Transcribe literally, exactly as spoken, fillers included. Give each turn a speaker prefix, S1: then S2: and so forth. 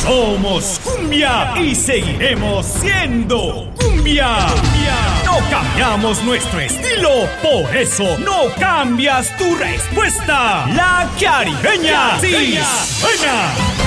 S1: Somos cumbia y seguiremos siendo cumbia. No cambiamos nuestro estilo, por eso no cambias tu respuesta. La Caribeña sí suena.